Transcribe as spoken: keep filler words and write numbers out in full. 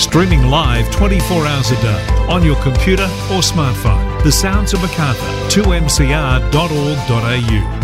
Streaming live twenty-four hours a day on your computer or smartphone. The Sounds of Macarthur, two m c r dot org dot a u.